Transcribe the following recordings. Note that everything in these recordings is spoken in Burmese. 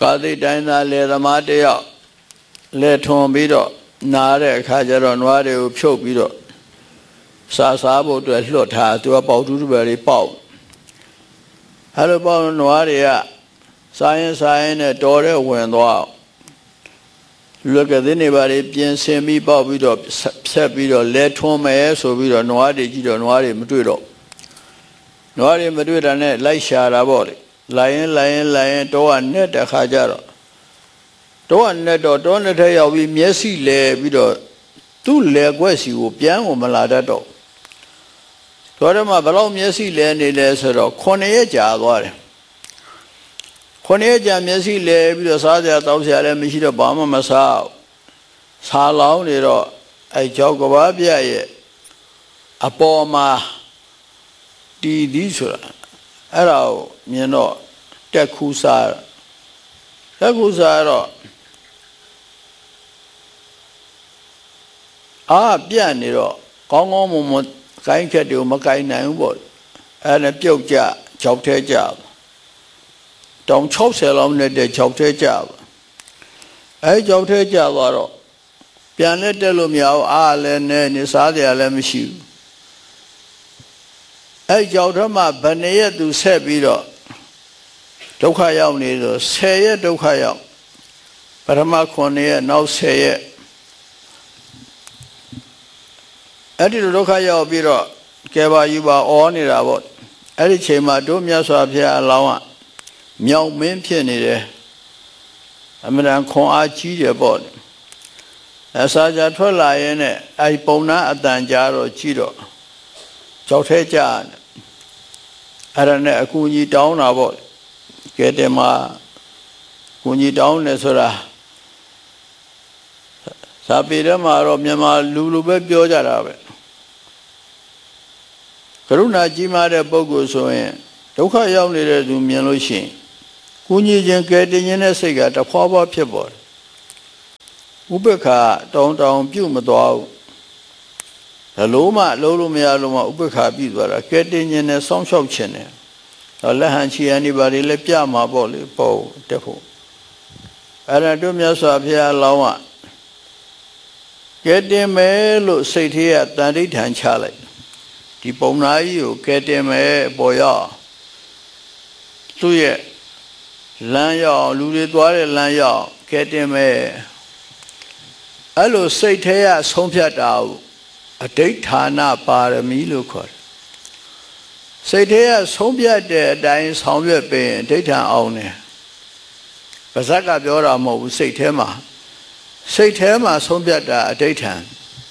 ကာတိတိုင်းသားလေသမားတယောက်လေထွန်ပြီးတော့နားတဲ့အခါကျတော့နွားတွေကိုဖြုတ်ပြီးတော့စားဖို့အတွက်လွတ်ထားသူကပေါက်တူးတူပဲလေးပေါက်အဲ့လိုပေါက်နွားတွေကစားရင်နဲ့တော်တဲ့ဝင်သွားလွက်ကတဲ့နေပါလေပြင်ဆင်ပြီးပေါက်ပြီးတော့ဖြတ်ပြီးတော့လဲထွန်းမယ်ဆိုပြီးတော့နွားတွေကြည့်တော့နွားတွေမတွေ့တော့နွားတွေမတွေ့တာနဲ့လိုက်ရှာတာပေါ့လေလာရင်တော့ကနဲ့တခါကြတော့တော့ကနဲ့တော့တောနဲ့ထဲရောက်ပြီးမျက်စိလဲပြီးတော့သူ့လဲခွက်စီကိုပြန်ကိုမလာတတ်တော့တော်တယ်မှာဘလောက်မျက်စိလဲနေလဲဆိုတော့9ရက်ကြာသွားတယ်9ရက်ကြာမျက်စိလဲပြီးတော့စားစရာတောက်စရာလည်းမရှိတော့ဘာမှမစားစားလောင်းနေတော့အဲကြောက်ကဘာပြရဲ့အပေါ်မှာတီးသည်ဆိုတာအဲ့ဒါကိုမြင်တော့တက်ခူးစားတော့ပြတ်နေတော့ကောင်းမွန်ကိုင်းခက်တွေကိုမကိုင်းနိုင်ဘူးပေါ့အဲ့ဒါပြုတ်ကြကြောက်ထဲကြတောင်60လောက်နဲ့တဲ့ကြောက်ထဲကြအဲ့ကြောက်ထဲကြသွားတော့ပြန်လက်တက်လို့မရဘူးလည်းနဲ့နေစားကြလည်းမရှိဘူးအဲ့ကြောက်ထဲမှာဗနေရက်သူဆက်ပြီးတော့ဒုက္ခရောက်နေဆို10ရက်ဒုက္ခရောက်ပထမ9ရက်နောက်10ရက်အဲ့ဒီဒုက္ခရောက်ပြီးတော့ကဲပါယူပါအော်နေတာပေါ့အဲ့ဒီချိန်မှာတို့မြတ်စွာဘုရားအလောင်းကမြောက်မင်းဖြစ်နေတယ်အမှန်တန်ခွန်အားကြီးတယ်ပေါ့အစာကြထွက်လာရင်နဲ့အဲ့ပုံနာအတန်ကြားတော့ကြည့်တော့ကြောက်ထဲကြအဲ့ဒါနဲ့အကူကြီးတောင်းတာပေါ့ကဲတယ်မှာကူကြီးတောင်းနေဆိုတာစာပေထဲမှာတော့မြန်မာလူပဲပြောကြတာပဲကရုဏာကြီးမားတဲ့ပုဂ္ဂိုလ်ဆိုရင်ဒုက္ခရောက်နေတဲ့သူမြင်လို့ရှိရင်ကူညီခြင်းကဲတင်ခြင်းတဲ့စိတ်ကတဖွာဖွာဖြစ်ပေါ်တယ်ဥပ္ပခါတောင်းပြုတ်မသွားဘူးဘလို့မှလုံးလို့မရလို့မှဥပ္ပခါပြုတ်သွားတာကဲတင်ခြင်းနဲ့စောင့်ရှောက်ခြင်းနဲ့လက်ဟန်ချီရန်ဒီပါတွေလည်းပြမှာပေါ့လေပေါ့တက်ဖို့အဲ့ဒါတို့မြတ်စွာဘုရားလောင်းကကဲတင်မယ်လို့စိတ်ထဲကတန်ဋိဌာန်ချလိုက်ဒီပုံနာကြီးကိုကဲတင်မယ်ပေါ်ရောက်သူ့ရဲ့လမ်းရောက်လူတွေသွားတဲ့လမ်းရောက်ကဲတင်မယ်အဲ့လိုစိတ်ထဲကဆုံးဖြတ်တာကိုအဋိဌာဏပါရမီလို့ခေါ်တယ်စိတ်ထဲကဆုံးဖြတ်တဲ့အတိုင်းဆောင်ရွက်ပင်အဋိဌာန်အောင်တယ်ပါဇက်ကပြောတာမဟုတ်ဘူးစိတ်ထဲမှာဆုံးဖြတ်တာအဋိဌာန်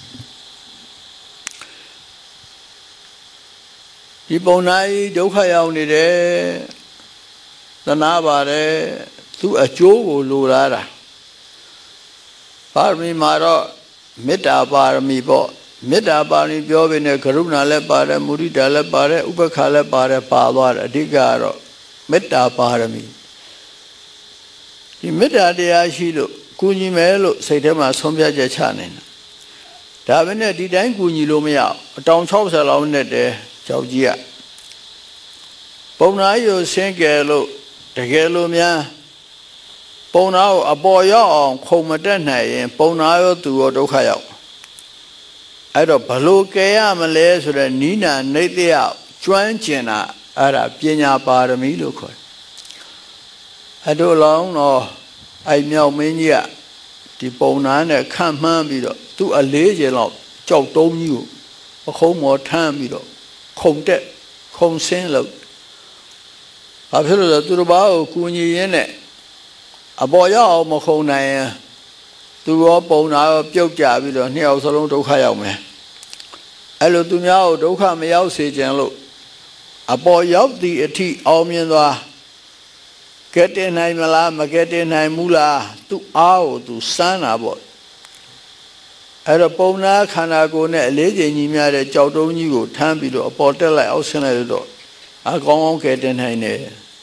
ဒီပုံနာကြီးဒုက္ခရောက်နေတယ်သနာပါတယ်သူအကျိုးကိုလိုလားတာပါရမီမှာတော့မေတ္တာပါရမီပေါ့မေတ္တာပါရမီပြောပြီးနေကရုဏာလည်းပါတယ်မုဒိတာလည်းပါတယ်ဥပ္ပခါလည်းပါတယ်ပါသွားတယ်အဓိကကတော့မေတ္တာပါရမီဒီမေတ္တာတရားရှိလို့ကူညီမယ်လို့စိတ်ထဲမှာဆုံးဖြတ်ချက်ချနေတာဒါပဲနဲ့ဒီတိုင်းကူညီလို့မရအတောင်60လောက်နဲ့တည်းကြောက်ကြီးကပုံနာရီကိုဆင်းကယ်လို့တကယ်လို့များပုံနာကိုအပေါ်ရောက်အောင်ခုံမတက်နိုင်ရင်ပုံနာရောသူရောဒုက္ခရောက်အဲ့တော့ဘလို့ကယ်ရမလဲဆိုတဲ့နိနာနေတယကျွမ်းကျင်တာအဲ့ဒါပညာပါရမီလို့ခေါ်တယ်အဲ့တို့လောင်းတော့အဲ့မြောက်မင်းကြီးကဒီပုံနာနဲ့ခန့်မှန်းပြီးတော့သူ့40လောက်ကြောက်တုံးကြီးကိုပခုံးမော်ထမ်းပြီးတော့ခုံတက်ခုံဆင်းလို့ဘာဖြစ်လို့လဲသူတို့ဘာကိုကူညီရင်းနဲ့အပေါ်ရောက်အောင်မခုံနိုင်ရင်သူရောပုံနာရောပြုတ်ကြပြီးတော့နှစ်ယောက်စလုံးဒုက္ခရောက်မယ်အဲ့လိုသူများကိုဒုက္ခမရောက်စေချင်လို့အပေါ်ရောက်သည့်အထိအောင်မြင်သွားကဲတင်နိုင်မလားမကဲတင်နိုင်ဘူးလားသူအားကိုသူစမ်းတာပေါ့အဲ့တော့ပုံနာခန္ဓာကိုယ်နဲ့အလေးချိန်ကြီးများတဲ့ကြောက်တုံးကြီးကိုထမ်းပြီးတော့အပေါ်တက်လိုက်အောက်ဆင်းလိုက်တော့အကောင်းကဲတင်နိုင်တယ်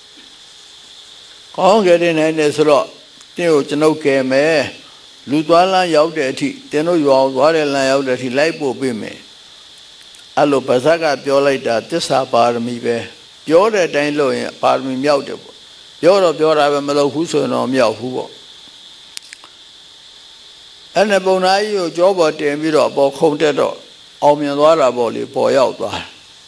ကောင်းကဲတင်နိုင်တယ်ဆိုတော့တင်းကိုကျွန်ုပ်ကဲမယ်လူသွားလမ်းရောက်တဲ့အထိတင်းတို့ရွာသွားတဲ့လမ်းရောက်တဲ့အထိလိုက်ပို့ပေးမယ်အဲ့လိုဗဇက်ကပြောလိုက်တာသစ္စာပါရမီပဲပြောတဲ့အတိုင်းလုပ်ရင်ပါရမီမြောက်တယ်ပေါ့ပြောတာပဲမလုပ်ဘူးဆိုရင်တော့မရောက်ဘူးပေါ့အဲ့နဲ့ပုံနာကြီးကိုကြောပေါ်တင်ပြီးတော့ပေါ်ခုံတက်တော့အောင်မြင်သွားတာပေါ့လေပေါ်ရောက်သွား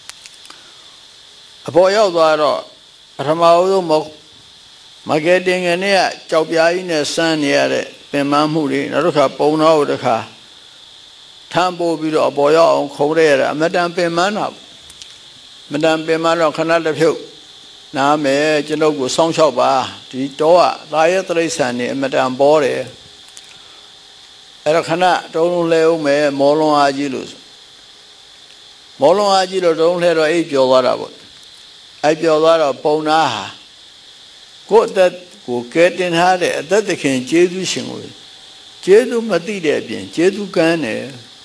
အပေါ်ရောက်သွားတော့ပထမဆုံးမားကတ်တင်ကနေကကြောက်ပြားကြီးနဲ့စမ်းနေရတဲ့ပင်မမှုတွေနောက်တစ်ခါပုံနာကိုတစ်ခါထမ်းပို့ပြီးတော့အပေါ်ရောက်အောင်ခုံရရအမတန်ပင်မတာမတန်ပင်မတော့ခဏတစ်ဖြုတ်နားမယ်ကျွန်ုပ်ကိုစောင့်ရှောက်ပါဒီတော့ကသာယတိရစ္ဆာန်နေအမတန်ပေါ်တယ်အဲ့တော့ခဏတုံးလုံးလဲဦးမယ်မောလွန်အားကြီးလို့မောလွန်အားကြီးလို့တုံးလဲတော့အိပ်ပျော်သွားတာပေါ့အိပ်ပျော်သွားတော့ပုံနာဟာကိုယ့်အသက်ကိုကဲတင်ထားတဲ့အသက်သခင်ကျေးဇူးရှင်ကိုကျေးဇူးမသိတဲ့အပြင်ကျေးဇူးကမ်းတယ်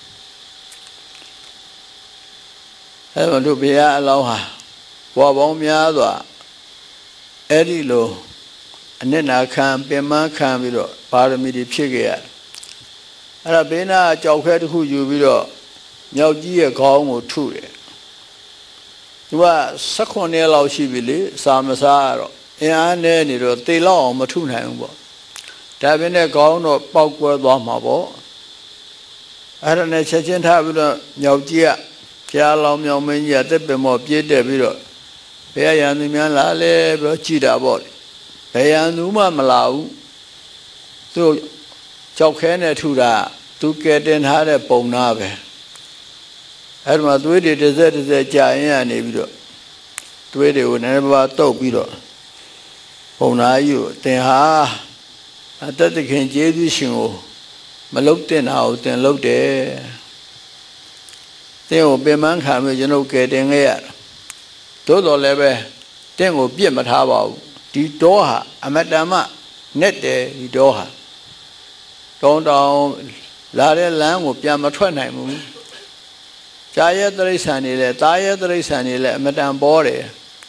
အဲ့တော့တို့ဘုရားအလောင်းဟာဘဝပေါင်းများစွာအဲ့ဒီလိုအနစ်နာခံပင်မခံပြီးတော့ပါရမီတွေဖြစ်ခဲ့ရတယ်အဲ့ဒါဘေးနာကြောက်ခဲတစ်ခုယူပြီးတော့မြောက်ကြီးရဲ့ခေါင်းကိုထုတယ်သူက18နှစ်လောက်ရှိပြီလေစာမစားတော့အင်းအားနဲ့နေတော့တေလောက်အောင်မထုနိုင်ဘူးပေါ့ဒါပေမဲ့ခေါင်းတော့ပေါက်ကွဲသွားမှာပေါ့အဲ့ဒါနဲ့ချက်ချင်းထားပြီးတော့မြောက်ကြီးကဖျားလောင်မြောင်မင်းကြီးကတက်ပင်မောပြေးတက်ပြီးတော့ဘယ်ရန်သူများလာလဲပြီးတော့ကြည်တာပေါ့ဘယ်ရန်သူမှမလာဘူးသူကြောက်ခဲနဲ့ထုတာသူကဲတင်ထားတဲ့ပုံနာပဲအဲ့ဒီမှာသွေးတွေတစ်စက်ကြာရင်ကနေပြီးတော့သွေးတွေကိုနည်းနည်းပါးတုပ်ပြီးတော့ပုံနာကြီးကိုတင်ဟာအသက်သခင်ကျေးဇူးရှင်ကိုမလုတ်တင်တာကိုတင်လုတ်တယ်တင်ကိုပင်မခံပြီးကျွန်ုပ်ကဲတင်ခဲ့ရသို့တော်လည်းပဲတင်ကိုပြစ်မထားပါဘူးဒီတောဟာအမတန်မှနဲ့တယ်ဒီတောဟာတောင်းလာတဲ့လမ်းကိုပြန်မထွက်နိုင်ဘူးဇာယတိရစ္ဆာန်တွေလည်းတာယတိရစ္ဆာန်တွေလည်းအမတန်ပေါ်တယ်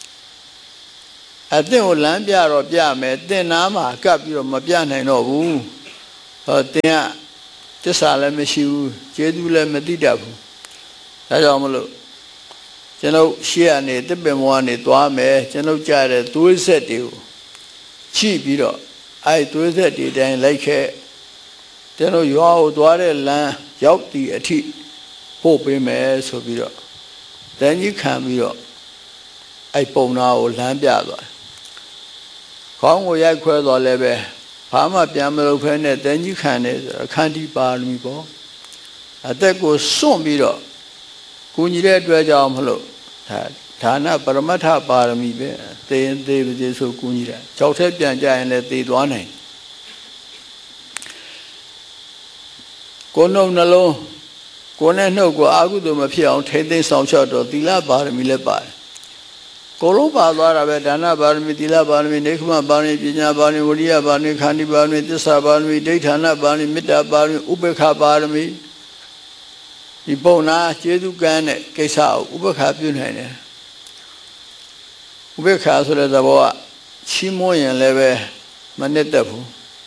အသင်ကိုလမ်းပြတော့ပြမယ်သင်နာမှာကပ်ပြီးတော့မပြနိုင်တော့ဘူးဟောသင်ကတစ္ဆာလည်းမရှိဘူးကျေးဇူးလည်းမသိတတ်ဘူးဒါကြောင့်မလို့ကျွန်ုပ်ရှေ့ကနေတစ်ပင်မောကနေသွားမယ်ကျွန်ုပ်ကြားတဲ့သွေးဆက်တွေကိုချိပြီးတော့အဲ့သွေးဆက်တွေတိုင်းလိုက်ခဲ့ကျွန်တော်ရွာကိုသွားတဲ့လမ်းရောက်သည့်အထိပို့ပေးမယ်ဆိုပြီးတော့တန်ကြီးခံပြီးတော့အဲ့ပုံနာကိုလမ်းပြသွားခေါင်းကိုရိုက်ခွဲသွားလည်းပဲဘာမှပြန်မလုပ်ဖဲနဲ့တန်ကြီးခံနေဆိုအခန္တီပါရမီပေါ့အသက်ကိုစွန့်ပြီးတော့ကိုကြီးတဲ့အတွက်ကြောင့်မလို့ဒါနပရမတ္ထပါရမီပဲသေရင်သေပါစေဆိုကိုကြီးတာကြောက်ထက်ပြန်ကြရင်လည်းသေသွားနိုင်ကိုယ်နှုတ်နှလုံးကိုယ်နဲ့နှုတ်ကိုအာဟုသို့မဖြစ်အောင်ထိမ့်သိမ်းဆောင်ရှောက်တော့သီလပါရမီလည်းပါတယ်ကိုယ်လုံးပါသွားတာပဲဒါနပါရမီသီလပါရမီနေခမပါရမီပညာပါရမီဝိရိယပါရမီခန္တီပါရမီသစ္စာပါရမီဒိဋ္ဌာနပါရမီမေတ္တာပါရမီဥပေက္ခပါရမီဒီပုံနာကျေးဇူးကမ်းတဲ့ကိစ္စကိုဥပေက္ခပြုနိုင်တယ်ဥပေက္ခဆိုတဲ့သဘောကချီးမွမ်းရင်လည်းပဲမနစ်သက်ဘူး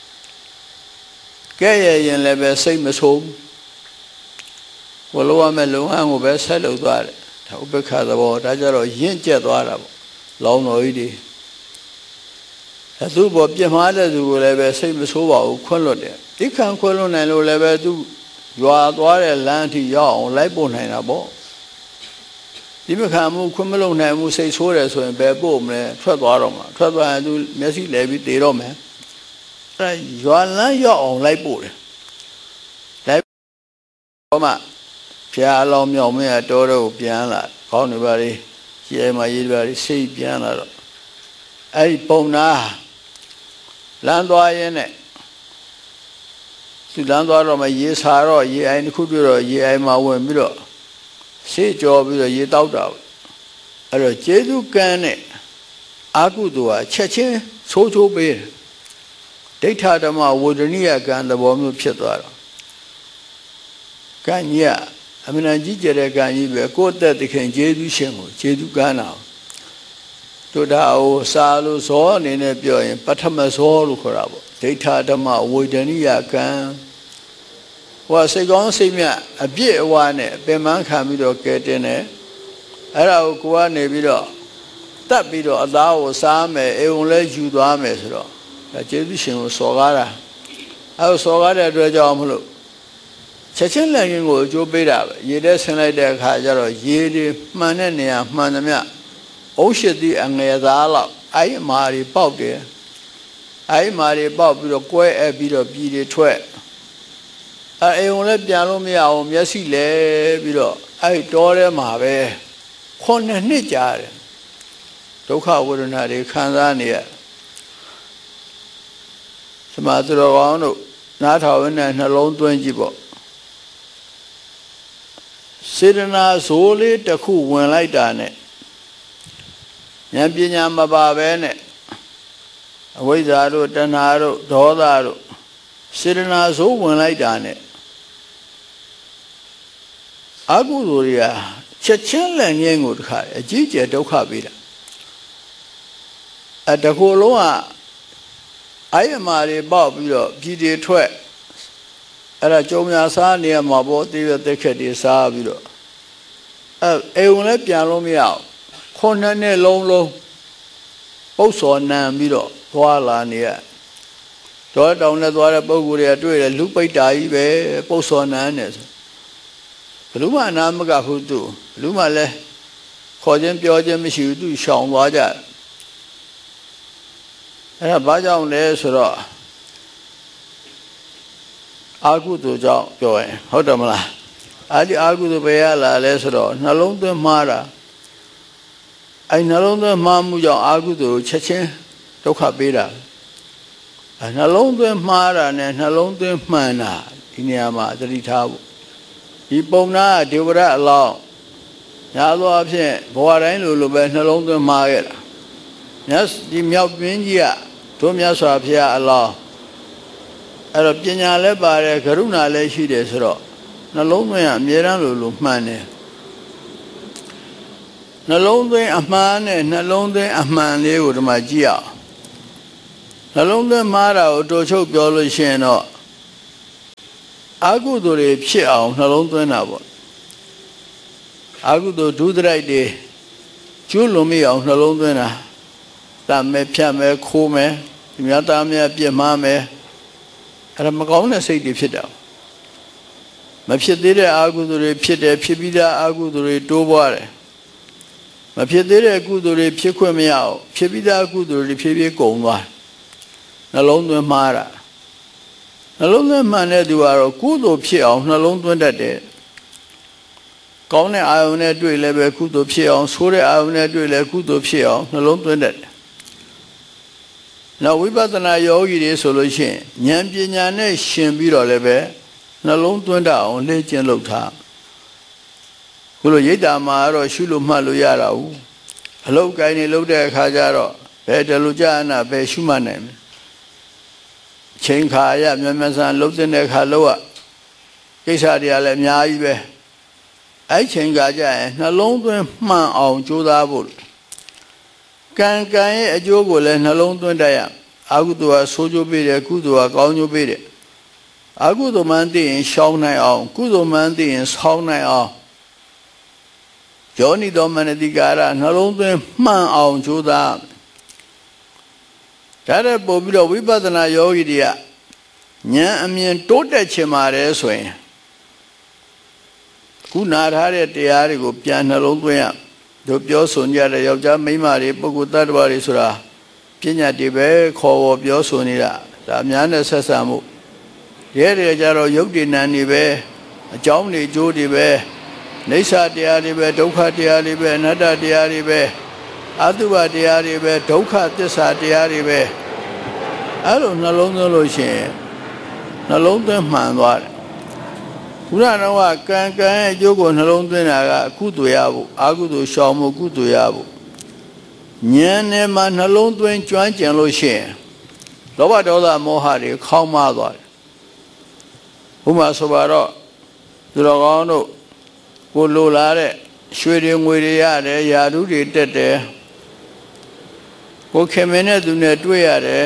ကဲ့ရဲ့ရင်လည်းပဲစိတ်မဆိုးဘူးဘလို့ရမယ်လုံအောင်ကိုပဲဆက်လုပ်သွားတယ်ဒါဥပေက္ခသဘောဒါကြတော့ရင့်ကျက်သွားတာပေါ့လောင်းတော်ကြီးတွေအသူ့ပေါ်ပြင်းမှားတဲ့သူကိုလည်းပဲစိတ်မဆိုးပါဘူးခွန့်လွတ်တယ်ဒီခံခွန့်လွတ်နိုင်လို့လည်းပဲသူရွာသွားတဲ့လမ်းအထိရောက်အောင်လိုက်ပို့နိုင်တာပေါ့ဒီမခံမှုခွန့်မလုံနိုင်မှုစိတ်ဆိုးတယ်ဆိုရင်ဘယ်ပို့မလဲထွက်သွားတော့မှာထွက်သွားရင်သူမျက်စိလဲပြီးတေတော့မယ်အဲရွာလမ်းရောက်အောင်လိုက်ပို့တယ်လိုက်တော့မှဖျားအလောင်းမြောက်မင်းအတော်တော့ပြန်လာခေါင်းတွေပါလေရှေ့မှာရေးပါလေစိတ်ပြန်လာတော့အဲ့ဒီပုံနာလမ်းသွားရင်းနဲ့သူလမ်းသွားတော့မှရေစာတော့ရေအိုင်တစ်ခုပြတော့ရေအိုင်မှာဝင်ပြီးတော့ရှေ့ကြော်ပြီးတော့ရေတောက်တာအဲ့တော့ကျေးဇူးကမ်းနဲ့အာကုသိုလ်ကချက်ချင်းဆိုးချိုးပေးတယ်ဒိဋ္ဌဓမ္မဝေဒနိယကံသဘောမျိုးဖြစ်သွားတော့ကံကြီးအမှန်တန်ကြီးကျယ်တဲ့ကံကြီးပဲကိုယ့်အသက်သခင်ကျေးဇူးရှင်ကိုကျေးဇူးကမ်းတာတို့ဒါကိုစာလို့ဇောအနေနဲ့ပြောရင်ပထမဇောလို့ခေါ်တာပေါ့ဒိဋ္ဌဓမ္မဝေဒနိယကံဟိုစိတ်ကောင်းစိတ်မြတ်အပြည့်အဝနဲ့ပင်ပန်းခံပြီးတော့ကဲတင်တယ်အဲ့ဒါကိုကိုကနေပြီးတော့တက်ပြီးတော့အသားကိုစားမယ်အိမ်ုံလဲယူသွားမယ်ဆိုတော့ဒါကျေးဇူးရှင်ကိုစော်ကားတာအဲစော်ကားတဲ့အတွက်ကြောင့်မလို့ချက်ချင်းလက်ရင်းကိုအကျိုးပေးတာပဲရေထဲဆင်းလိုက်တဲ့အခါကျတော့ရေတွေမှန်တဲ့နေရာမှန်သမျှအုပ်ရှိသည့်အငယ်သားလောက်အဲ့အမာတွေပေါက်တယ်အဲ့အမာတွေပေါက်ပြီးတော့ကွဲအပ်ပြီးတော့ပြည်တွေထွက်အိမ်ုံလည်းပြန်လို့မရအောင်မျက်စိလဲပြီးတော့အဲ့တောထဲမှာပဲ9နှစ်ကြာတယ်ဒုက္ခဝေဒနာတွေခံစားနေရစမသူတော်ကောင်းတို့နားထောင်နေနှလုံးသွင်းကြည့်ပေါ့စေတနာဇိုးလေးတစ်ခုဝင်လိုက်တာနဲ့ဉာဏ်ပညာမပါဘဲနဲ့အဝိဇ္ဇာတို့တဏှာတို့ဒေါသတို့စေတနာဇိုးဝင်လိုက်တာနဲ့အကုသိုလ်တွေကချက်ချင်းလက်ငင်းကိုတခါအကြီးကျယ်ဒုက္ခပေးတာတခုလုံးကအဲ့အမာတွေပေါက်ပြီးတော့ပြည်တွေထွက်အဲ့ဒါကြုံများစားနေရမှာပေါ့တိရသက်ခက်တွေစားပြီးတော့အိမ်ုံလည်းပြန်လို့မရအောင်9နှစ်လုံးပုတ်စော်နံပြီးတော့သွားလာနေရတော့တောင်းနဲ့သွားတဲ့ပုံကိုယ်တွေကတွေ့တယ်လူပိတ်တာကြီးပဲပုတ်စော်နံနဲ့ဆိုဘလူးမနာမကဟုတ်သူဘလူးမလည်းခေါ်ခြင်းပြောခြင်းမရှိဘူးသူရှောင်သွားကြအဲ့ဒါဘာကြောင့်လဲဆိုတော့အာဟုသူကြောင့်ပြောရင်ဟုတ်တယ်မလားအဲ့ဒီအာဟုသူပဲရလာလဲဆိုတော့နှလုံးသွင်းမှားတာအဲ့နှလုံးသွင်းမှားမှုကြောင့်အာဟုသူချက်ချင်းဒုက္ခပေးတာအဲ့နှလုံးသွင်းမှားတာနဲ့နှလုံးသွင်းမှန်တာဒီနေရာမှာသတိထားဖို့ဒီပုံနာဒေဝရအလောင်းညာသောအဖြစ်ဘဝတိုင်းလိုပဲနှလုံးသွင်းမှားခဲ့တာမြတ်ဒီမြောက်ပြင်းကြီးကတို့မြတ်စွာဘုရားအလောင်းအဲ့တော့ပညာလည်းပါတယ်ကရုဏာလည်းရှိတယ်ဆိုတော့နှလုံးသွင်းအမြဲတမ်းလိုမှန်တယ်နှလုံးသွင်းအမှန်နဲ့နှလုံးသွင်းအမှန်လေးကိုဒီမှာကြည့်အောင်နှလုံးသွင်းမှားတာကိုတိုးချုပ်ပြောလို့ရှိရင်တော့အာဟုသူတွေဖြစ်အောင်နှလုံးသွင်းတာပေါ့အာဟုသူဒုဒရိုက်တွေကျွလွန်မိအောင်နှလုံးသွင်းတာတမ်းမဲ့ဖြတ်မဲ့ခိုးမဲ့ဒီများသားများပြစ်မှားမဲ့အဲ့ဒါမကောင်းတဲ့စိတ်တွေဖြစ်တာမဖြစ်သေးတဲ့အာဟုသူတွေဖြစ်တယ်ဖြစ်ပြီးသားအာဟုသူတွေတိုးပွားတယ်မဖြစ်သေးတဲ့ကုသိုလ်တွေဖြစ်ခွင့်မရအောင်ဖြစ်ပြီးသားကုသိုလ်တွေဖြည်းဖြည်းကုန်သွားနှလုံးသွင်းမှားတာနှလုံးသွင်းမှန်တဲ့သူကတော့ကုသိုလ်ဖြစ်အောင်နှလုံးသွင်းတတ်တယ်ကောင်းတဲ့အာယုန်နဲ့တွေ့လည်းပဲကုသိုလ်ဖြစ်အောင်ဆိုးတဲ့အာယုန်နဲ့တွေ့လည်းကုသိုလ်ဖြစ်အောင်နှလုံးသွင်းတတ်တယ်နောက်ဝိပဿနာယောဂီတွေဆိုလို့ရှိရင်ဉာဏ်ပညာနဲ့ရှင်ပြီးတော့လည်းပဲနှလုံးသွင်းတတ်အောင်လေ့ကျင့်လုပ်ထားခုလိုရိတ်တာမှာတော့ရှုလို့မှတ်လို့ရတာဘူးအလုတ်ကိုင်းနေလုပ်တဲ့အခါကျတော့ဘယ်တလူကြနာဘယ်ရှုမှတ်နိုင်မလဲချိန်ခါရမြန်မြန်ဆန်လှုပ်တဲ့အခါလို့ကကိစ္စတွေကလည်းအများကြီးပဲအဲ့ချိန်ခါကျရင်နှလုံးသွင်းမှန်အောင်ကြိုးစားဖို့ကံရဲ့အကျိုးကိုလည်းနှလုံးသွင်းတတ်ရအာဟုသူကဆိုးကျိုးပေးတယ်ကုသိုလ်ကကောင်းကျိုးပေးတယ်အာဟုသူမှန်သိရင်ရှောင်းနိုင်အောင်ကုသိုလ်မှန်သိရင်ဆောင်းနိုင်အောင်ယောနိတော်မနတိကာရနှလုံးသွင်းမှန်အောင်ကြိုးစားဒါတဲ့ပို့ပြီးတော့ဝိပဿနာယောဂီတွေကဉာဏ်အမြင်တိုးတက်ချင်ပါတယ်ဆိုရင်ခုနာထားတဲ့တရားတွေကိုပြန်နှလုံးသွင်းရတို့ပြောဆိုကြတဲ့ယောက်ျားမိန်းမတွေပုဂ္ဂိုလ်တ attva တွေဆိုတာပညာတွေပဲခေါ်ဝေါ်ပြောဆိုနေတာဒါအများနဲ့ဆက်ဆံမှုရဲတွေကြတော့ယုတ်တိနံတွေပဲအကြောင်းတွေအကျိုးတွေပဲနိစ္စတရားတွေပဲဒုက္ခတရားတွေပဲအနတ္တတရားတွေပဲအတုပတရားတွေပဲဒုက္ခသစ္စာတရားတွေပဲအဲ့လိုနှလုံးသွင်းလို့ရှိရင်နှလုံးသွင်းမှန်သွားတယ်ဘုရားတော်ကကံရဲ့အကျိုးကိုနှလုံးသွင်းတာကကုသိုလ်ရဖို့အကုသိုလ်ရှောင်ဖို့ကုသိုလ်ရဖို့ဉာဏ်နဲ့မှနှလုံးသွင်းကျွမ်းကျင်လို့ရှိရင်လောဘဒေါသမောဟတွေခေါင်းမသွားတယ်ဘုမာဆိုပါတော့သူတော်ကောင်းတို့ကိုလိုလားတဲ့ရွှေတွေငွေတွေရတယ်ယာဓုတွေတက်တယ်ကိုခင်မင်းနဲ့သူနဲ့တွေ့ရတယ်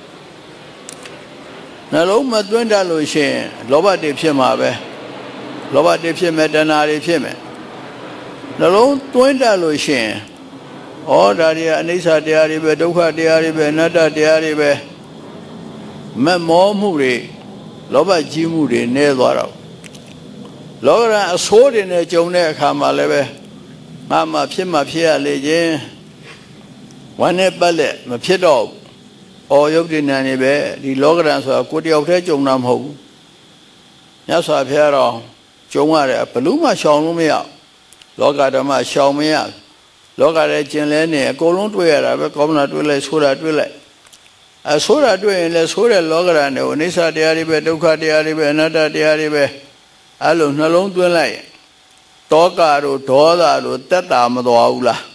နှလုံးမသွင်းတတ်လို့ရှိရင်လောဘတွေဖြစ်မှာပဲလောဘတွေဖြစ်မယ်တဏှာတွေဖြစ်မယ်နှလုံးသွင်းတတ်လို့ရှိရင်ဩဩဒါတွေအနိစ္စတရားတွေပဲဒုက္ခတရားတွေပဲအနတ္တတရားတွေပဲမမောမှုတွေလောဘကြီးမှုတွေနည်းသွားတော့လောကရန်အဆိုးတွေနဲ့ကြုံတဲ့အခါမှာလည်းပဲငါမှဖြစ်ရလေခြင်းဝမ်းနဲ့ပတ်လက်မဖြစ်တော့အော်ယုတ်တိဏ္ဍနေပဲဒီလောကရန်ဆိုတာကိုယ်တယောက်တည်းကြုံတာမဟုတ်ဘူးမြတ်စွာဘုရားတော်ကြုံရတယ်ဘလို့မှရှောင်လို့မရလောကဓမ္မရှောင်မရလောကရဲ့ကျင်လဲနေအကုန်လုံးတွေ့ရတာပဲကောင်းတာတွေ့လိုက်ဆိုးတာတွေ့လိုက်အဆိုးတာတွေ့ရင်လည်းဆိုးတဲ့လောကရန်တွေကိုအနိစ္စတရားတွေပဲဒုက္ခတရားတွေပဲအနတ္တတရားတွေပဲအဲ့လိုနှလုံးသွင်းလိုက်တောကတို့ဒေါသတို့တက်တာမတော်ဘူးလား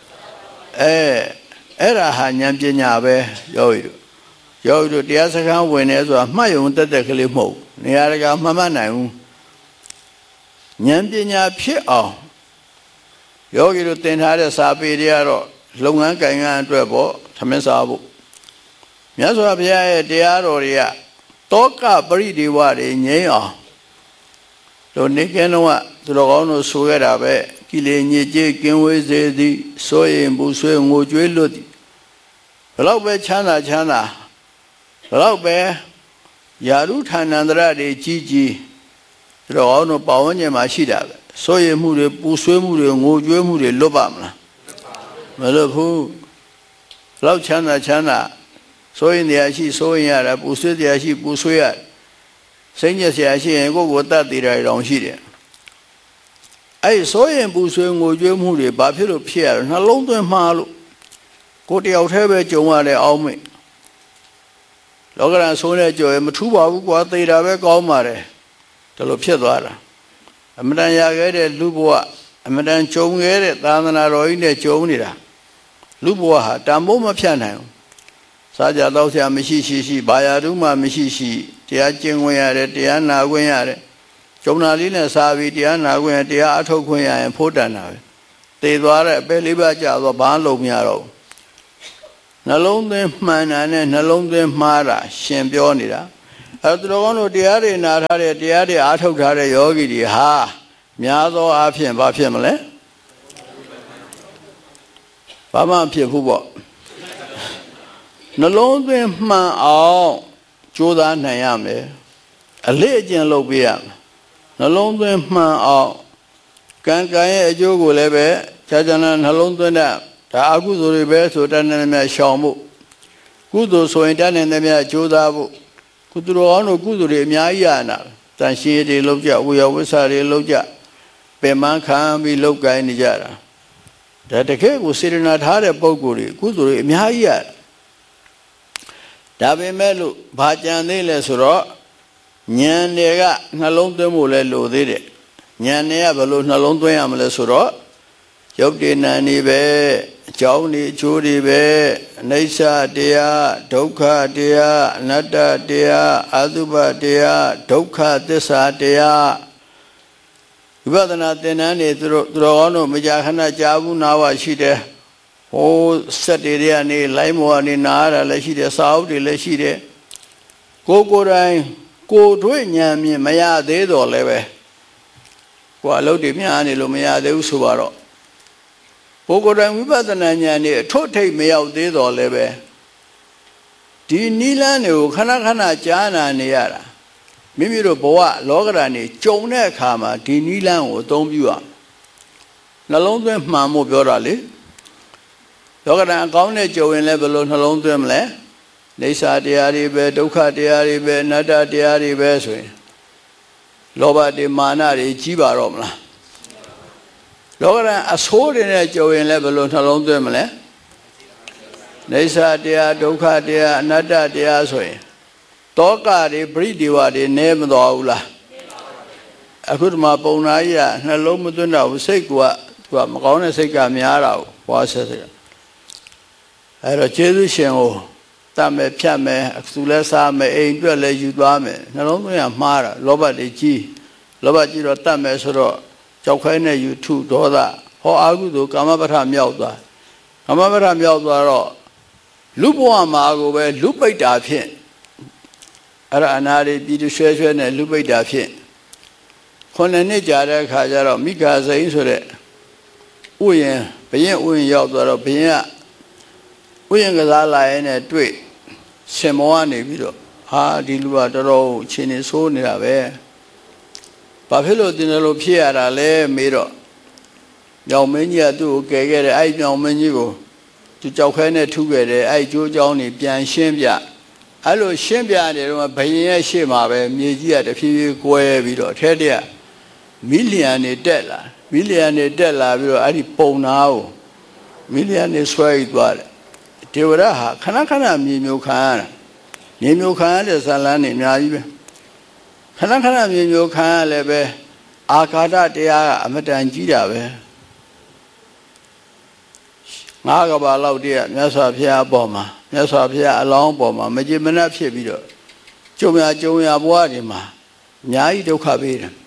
အဲ့ဒါဟာဉာဏ်ပညာပဲယောဂီတို့တရားစခန်းဝင်နေဆိုတာမှတ်ယုံတက်ကလေးမဟုတ်နေရာတကာမှတ်နိုင်ဘူးဉာဏ်ပညာဖြစ်အောင်ယောဂီတို့သင်ထားတဲ့စာပေတွေကတော့လုပ်ငန်းကိုင်ငန်းအတွက်ပေါ့သမင်းစားဖို့မြတ်စွာဘုရားရဲ့တရားတော်တွေကတောကပရိဒေဝတွေငြိမ်းအောင်တို့နေကင်းတော့သူတော်ကောင်းတို့ဆိုရတာပဲကိလေညစ်ကြေးကင်းဝေးစေသည်စိုးရင်ပူဆွေးငိုကြွေးလွတ်သည်ဘလောက်ပဲချမ်းသာဘလောက်ပဲယာရုဌာဏန္တရတွေကြီးသူတော်ကောင်းတို့ပါဝင်ခြင်းမှာရှိတာပဲစိုးရင်မှုတွေပူဆွေးမှုတွေငိုကြွေးမှုတွေလွတ်ပါမလားမလွတ်ဘူးဘလောက်ချမ်းသာစိုးရင်တရားရှိစိုးရင်ရတာပူဆွေးတရားရှိပူဆွေးရစိတ်ညစ်စရာရှိရင်ကိုယ်တတ်သေးတယ်တောင်ရှိတယ်အဲ့စိုးရင်ပူဆွေးငိုကြွေးမှုတွေဘာဖြစ်လို့ဖြစ်ရလဲနှလုံးသွင်းမှားလို့ကိုယ်တယောက်တည်းပဲကြုံရတဲ့အောင်းမိတ်လောကရန်ဆိုးနေကြရမထူးပါဘူးကွာသေတာပဲကောင်းပါတယ်ဒါလိုဖြစ်သွားတာအမတန်ရခဲ့တဲ့လူဘဝအမတန်ကြုံခဲ့တဲ့သာသနာတော်ကြီးနဲ့ကြုံနေတာလူဘဝဟာတန်ဖိုးမဖြတ်နိုင်ဘူးစားကြတော့ဆရာမရှိဘာယာတုမှမရှိတရားကျင့်ခွင့်ရတယ်တရားနာခွင့်ရတယ်ကျုံနာလေးနဲ့စားပြီးတရားနာခွင့်တရားအထုတ်ခွင့်ရရင်ဖို့တန်တာပဲသေသွားတဲ့အပဲလေးပါးကြာတော့ဘာလုံးမရတော့ဘူးနှလုံးသွင်းမှန်တာနဲ့နှလုံးသွင်းမှားတာရှင်ပြောနေတာအဲသူတော်ကောင်းတို့တရားတွေနာထားတဲ့တရားတွေအားထုတ်ထားတဲ့ယောဂီတွေဟာများသောအားဖြင့်ဘာဖြစ်မလဲဘာမှဖြစ်ဘူးပေါ့နှလုံးသွင်းမှန်အောင်ကြိုးစားနိုင်ရမယ်အလေးအကျင့်လုပ်ပေးရမယ်နှလုံးသွင်းမှန်အောင်ကံရဲ့အကျိုးကိုလည်းပဲခြားခြားနှလုံးသွင်းတဲ့ဒါအကုသိုလ်တွေပဲဆိုတတ်နေမြတ်ရှောင်ဖို့ကုသိုလ်ဆိုရင်တတ်နေမြတ်ကြိုးစားဖို့ကုသိုလ်အောင်တို့ကုသိုလ်တွေအများကြီးရနာတန်ရှင်းတွေလုပ်ကြဝေယဝိဆာတွေလုပ်ကြပင်မခံပြီးလုပ်ကိုင်းနေကြတာဒါတကယ်ကိုစေတနာထားတဲ့ပုံကိုယ်တွေကုသိုလ်တွေအများကြီးရဒါပေမဲ့လို့ဘာကြံသေးလဲဆိုတော့ဉာဏ်တွေကနှလုံးသွင်းဖို့လဲလိုသေးတယ်ဉာဏ်တွေကဘယ်လိုနှလုံးသွင်းရမလဲဆိုတော့ယုတ်တိဏ္ဍနေပဲအကြောင်းဒီအကျိုးတွေပဲအနိစ္စတရားဒုက္ခတရားအနတ္တတရားအတုပတရားဒုက္ခသစ္စာတရားဝိပဿနာသင်တန်းတွေသူတော်ကောင်းတို့မကြာခဏကြားဘူးနားဝရှိတယ်ဟိုစက်တွေကနေလိုင်းမောကနေနားရတာလည်းရှိတယ်စာအုပ်တွေလည်းရှိတယ်ကိုယ်တိုင်ကိုယ်တွေ့ဉာဏ်မြင်မရသေးတော့လည်းပဲကိုယ်အလုပ်တွေများနေလို့မရသေးဘူးဆိုတော့ကိုယ်တိုင်ဝိပဿနာဉာဏ်နဲ့အထွတ်ထိပ်မရောက်သေးတော့လည်းပဲဒီနိလန်းတွေကိုခဏကြားနာနေရတာမိမိတို့ဘဝလောကဓာတ်နေကြုံတဲ့အခါမှာဒီနိလန်းကိုအသုံးပြုရနှလုံးသွင်းမှန်ဖို့ပြောတာလေလောကဓာတ်အကောင်းနဲ့ကြုံရင်လည်းဘယ်လိုနှလုံးသွင်းမလဲနေစာတရားတွေပဲဒုက္ခတရားတွေပဲအနတ္တတရားတွေပဲဆိုရင်လောဘတွေမာနတွေကြီးပါတော့မလားလောကရန်အဆိုးတွေနဲ့ကြုံရင်လည်းဘယ်လိုနှလုံးသွင်းမလဲနေစာတရားဒုက္ခတရားအနတ္တတရားဆိုရင်တောကတွေပရိဒီဝတွေနည်းမတော်ဘူးလားအခုဒီမှာပုံနာကြီးကနှလုံးမသွင်းတော့ဘူးစိတ်ကသူကမကောင်းတဲ့စိတ်ကများတာကိုဘွားဆက်စိတ်အဲ့တော့ကျေးဇူးရှင်ကိုတတ်မယ်ဖြတ်မယ်သူလည်းစားမယ်အိမ်အတွက်လည်းယူသွားမယ်နှလုံးသွင်းရမှားတာလောဘတွေကြီးလောဘကြီးတော့တတ်မယ်ဆိုတော့ကြောက်ခိုင်းတဲ့ယူထုဒေါသဟောအာဟုသောကာမပဋ္ဌမြောက်သွားကာမပဋ္ဌမြောက်သွားတော့လူဘဝမှာကိုပဲလူပိတ်တာဖြင့်အဲ့ဒါအနာတွေပြည်သူရွှဲနဲ့လူပိတ်တာဖြင့်9နှစ်ကြာတဲ့အခါကျတော့မိဂါစိန်ဆိုတဲ့ဥယျာဉ်ပရင်ဥယျာဉ်ရောက်သွားတော့ဘုရင်ကဥယျာဉ်ကစားလာရင်နဲ့တွေ့စင်မောကနေပြီးတော့ဟာဒီလူကတော်တော်ခြေနေဆိုးနေတာပဲဘာဖြစ်လို့ဒီလိုဖြစ်ရတာလဲမေးတော့မြောင်မင်းကြီးကသူ့ကိုကယ်ခဲ့တယ်အဲ့မြောင်မင်းကြီးကိုသူကြောက်ခဲနဲ့ထုခဲ့တယ်အဲ့ကျိုးကြောင်းနေပြန်ရှင်းပြအဲ့လိုရှင်းပြနေတော့ဘယင်ရဲ့ရှေ့မှာပဲမြေကြီးကတဖြည်းဖြည်းကွဲပြီးတော့အထက်တည်းကမီလီယံနေတက်လာပြီးတော့အဲ့ဒီပုံနာကိုမီလီယံနေဆွဲယူသွားတယ်ဒေဝရဟာခဏခဏမြေမျိုးခံရတာမြေမျိုးခံရတဲ့ဇာလန်းနေအများကြီးပဲခဏခဏမြေမျိုးခံရလည်းပဲအာဃာတတရားကအမတန်ကြီးတာပဲငါးကဘာလောက်တည်းကမြတ်စွာဘုရားအပေါ်မှာမြတ်စွာဘုရားအလောင်းပေါ်မှာမကြည်မနှက်ဖြစ်ပြီးတော့ကြုံရဘဝတွေမှာအများကြီးဒုက္ခပေးတယ်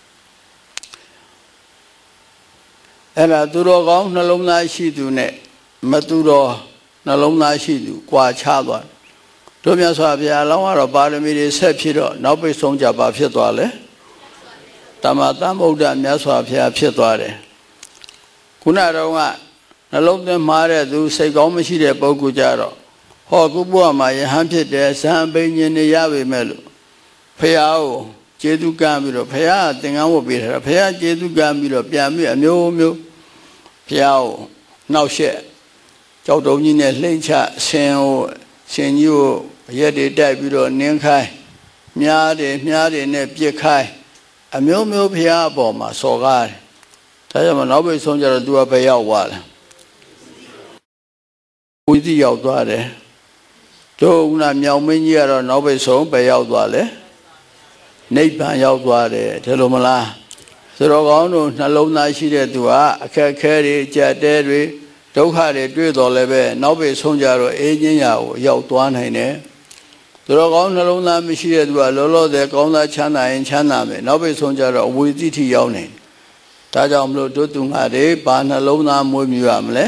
အဲ့ဒါသူတော်ကောင်းနှလုံးသားရှိသူနဲ့မသူတော်နှလုံးသားရှိသူကွာခြားသွားတို့မြတ်စွာဘုရားအလောင်းကတော့ပါရမီတွေဆက်ဖြစ်တော့နောက်ပိတ်ဆုံးကြပါဖြစ်သွားလဲတမ္မာသမ္ဗုဒ္ဓမြတ်စွာဘုရားဖြစ်သွားတယ်ခုနတော့ကနှလုံးသွင်းမှားတဲ့သူစိတ်ကောင်းမရှိတဲ့ပုဂ္ဂိုလ်ကြတော့ဟောကုဘုရားမှာယဟန်ဖြစ်တယ်ဇံအပိညင်နေရပေမဲ့လို့ဖះကိုကျေသူကမ်းပြီးတော့ဖះကသင်္ကန်းဝတ်ပေးတာဖះကျေသူကမ်းပြီးတော့ပြန်ပြီးအမျိုးမျိုးဖះကိုနှောက်ရှက်ကြောက်တုံးကြီးနဲ့လှိမ့်ချဆင်ကြီးကိုရက်တွေတိုက်ပြီးတော့နင်းခိုင်းမြားတွေနဲ့ပြစ်ခိုင်းအမျိုးမျိုးဖះအပေါ်မှာစော်ကားတယ်ဒါကြောင့်မနောက်ပိတ်ဆုံးကြတော့သူကဘယ်ရောက်သွားလဲဝိသိရောက်သွားတယ်တို့ကမြောင်မင်းကြီးကတော့နောက်ပိတ်ဆုံးပဲရောက်သွားလဲနိဗ္ဗာန်ရောက်သွားတယ်ဒါလိုမလားဆိုတော့ကောင်းတို့နှလုံးသားရှိတဲ့သူကအခက်ခဲတွေကြက်တဲတွေဒုက္ခတွေတွေ့တော်လည်းပဲနောက်ပိတ်ဆုံးကြတော့အေးချင်းရာကိုရောက်သွားနိုင်တယ်ဆိုတော့ကောင်းနှလုံးသားမရှိတဲ့သူကလောလောဆယ်ကောင်းသားချမ်းသာရင်ချမ်းသာမယ်နောက်ပိတ်ဆုံးကြတော့အဝိသိထိရောက်နေဒါကြောင့်မလို့တို့သူငါတွေဘာနှလုံးသားမွေးမြူရမလဲ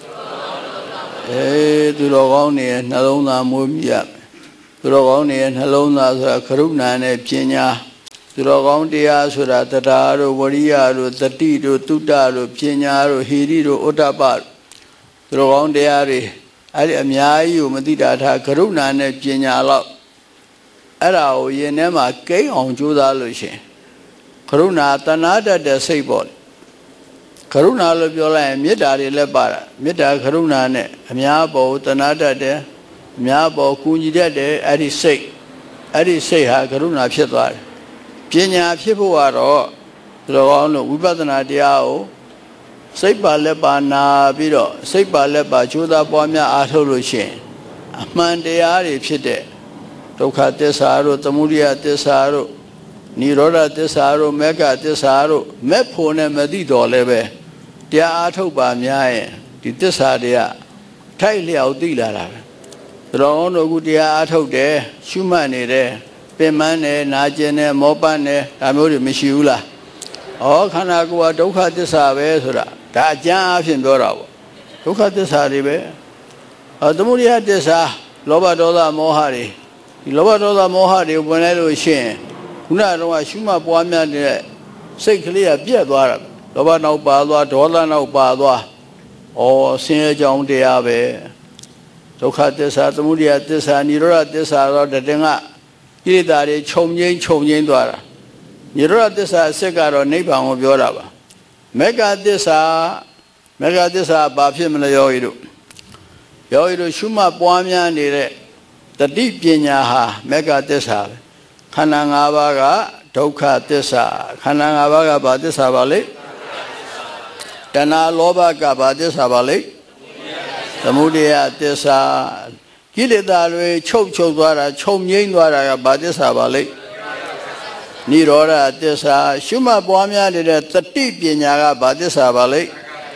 သူတော်ကောင်းနေနှလုံးသားမွေးမြူရသူတော်ကောင်းနေနှလုံးသားဆိုတာကရုဏာနဲ့ပညာသူတော်ကောင်းတရားဆိုတာတရားတို့ဝရိယတို့တတိတို့တုတ္တတို့ပညာတို့ဟိရိတို့ဥဒ္ဒပသူတော်ကောင်းတရားတွေအဲ့ဒီအများကြီးကိုမသိတာထားကရုဏာနဲ့ပညာလောက်အဲ့ဒါကိုယင်ထဲမှာကိန်းအောင်ကြိုးစားလို့ရှင်ကရုဏာတဏှာတတ်တဲ့စိတ်ပေါ့ကရုဏာလို့ပြောလိုက်ရင်မေတ္တာတွေလည်းပါတာမေတ္တာကရုဏာနဲ့အများပေါ်တဏှာတတ်တယ်အများပေါ်ကူညီတတ်တယ်အဲ့ဒီစိတ်ဟာကရုဏာဖြစ်သွားတယ်ပညာဖြစ်ဖို့ကတော့ဒီလိုကောင်းလို့ဝိပဿနာတရားကိုစိတ်ပါလက်ပါနာပြီးတော့စိတ်ပါလက်ပါကြိုးစားပွားများအားထုတ်လို့ရှိရင်အမှန်တရားတွေဖြစ်တဲ့ဒုက္ခသစ္စာတို့သမုဒယသစ္စာတို့နိရောဓသစ္စာတို့မဂ္ဂသစ္စာတို့မဲ့ဖို့နဲ့မသိတော်လည်းပဲတရားအားထုတ်ပါများရင်ဒီသစ္စာတွေကထိုက်လျောက်သိလာတာပဲသတော်တို့ကတရားအားထုတ်တယ်ရှုမှတ်နေတယ်ပင်မနဲ့နာကျင်နဲ့မောပတ်နဲ့ဒါမျိုးတွေမရှိဘူးလားဩခန္ဓာကိုယ်ကဒုက္ခသစ္စာပဲဆိုတာဒါအကျမ်းအဖြစ်ပြောတာပေါ့ဒုက္ခသစ္စာတွေပဲသမုဒယသစ္စာလောဘဒေါသမောဟတွေဒီလောဘဒေါသမောဟတွေဝင်လိုက်လို့ရှိရင်ခုနကတော့ရှုမှတ်ပွားများတဲ့စိတ်ကလေးကပြက်သွားတာလောဘနောက်ပါသွားဒေါသနောက်ပါသွားဆင်းရဲကြောင်းတရားပဲဒုက္ခသစ္စာသမုဒယသစ္စာနိရောဓသစ္စာတော့တတင်ကကိလေသာတွေခြုံငိမ့်သွားတာနိရောဓသစ္စာအစစ်ကတော့နိဗ္ဗာန်ကိုပြောတာပါမဂ္ဂသစ္စာဘာဖြစ်မလဲယောဂီတို့ရှုမှတ်ပွားများနေတဲ့တတိပညာဟာမဂ္ဂသစ္စာပဲခန္ဓာ၅ပါးကဒုက္ခသစ္စာခန္ဓာ၅ပါးကဘာသစ္စာပါလဲတဏှာလောဘကဘာသစ္စာပါလဲသမုဒယသစ္စာကိလေသာတွေချုပ်သွားတာခြုံငိမ့်သွားတာကဘာသစ္စာပါလဲနိရောဓသစ္စာရှုမှတ်ပွားများနေတဲ့တတိပညာကဘာသစ္စာပါလဲ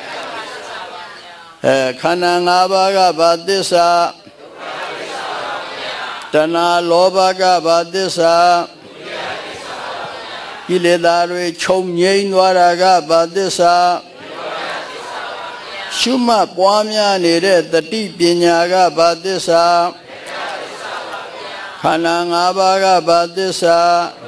ခန္ဓာ၅ပါးကဘာသစ္စာတဏှာလောဘကဘာသစ္စာကိလေသာတွေခြုံငိမ့်သွားတာကဘာသစ္စာရှုမှတ်ပွားများနေတဲ့တတိပညာကဘာသစ္စာခန္ဓာ၅ပါးကဘာသစ္စာ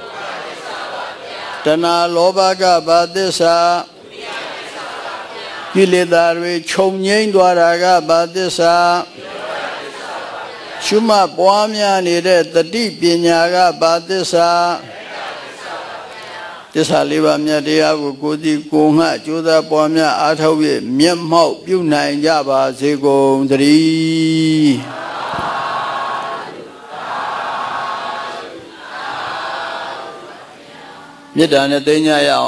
တဏှာလောဘကဘာသစ္စာကိလေသာတွေခြုံငိမ့်သွားတာကဘာသစ္စာရှုမှတ်ပွားများနေတဲ့တတိပညာကဘာသစ္စာသစ္စာလေးပါးမြတ်တရားကိုကိုယ်စီကိုယ်ငှကြိုးစားပွားများအားထုတ်၍မျက်မှောက်ပြုနိုင်ကြပါစေကုန်သတည်းမေတ္တာနဲ့သိညာရအောင်